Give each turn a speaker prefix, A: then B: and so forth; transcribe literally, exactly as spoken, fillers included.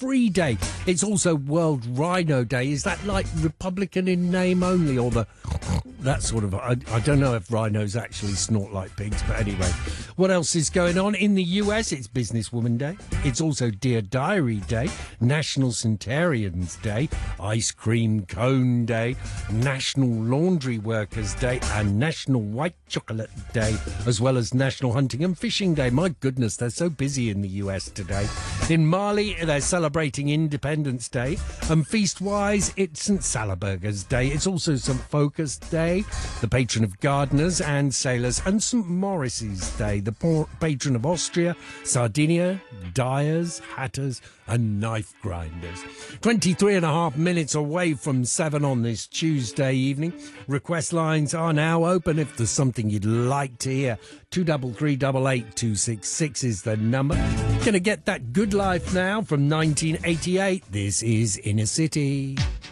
A: Free Day. It's also World Rhino Day. Is that like Republican in name only, or the that sort of... I, I don't know if rhinos actually snort like pigs, but anyway. What else is going on? In the U S, it's Businesswoman Day. It's also Dear Diary Day, National Centenarians Day, Ice Cream Cone Day, National Laundry Workers Day, and National White Chocolate Day, as well as National Hunting and Fishing Day. My goodness, they're so busy in the U S today. In Mali, they're celebrating Independence Day, and feast-wise, it's Saint Salaberga's Day. It's also Saint Focus Day, the patron of gardeners and sailors, and Saint Maurice's Day, the patron of Austria, Sardinia, dyers, hatters, and knife grinders. twenty-three and a half minutes away from seven on this Tuesday evening. Request lines are now open if there's something you'd like to hear. two three three eight eight two six six is the number. Gonna get that good life now from nineteen eighty-eight. This is Inner City.